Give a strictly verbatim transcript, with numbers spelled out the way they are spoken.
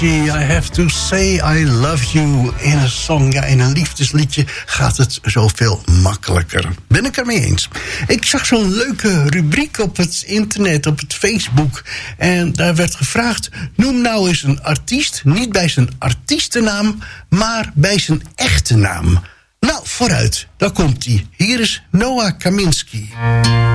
I have to say I love you. In een song, ja, in een liefdesliedje gaat het zoveel makkelijker. Ben ik ermee eens. Ik zag zo'n leuke rubriek op het internet, op het Facebook. En daar werd gevraagd, noem nou eens een artiest, niet bij zijn artiestennaam, maar bij zijn echte naam. Nou, vooruit, daar komt hij. Hier is Noah Kaminski.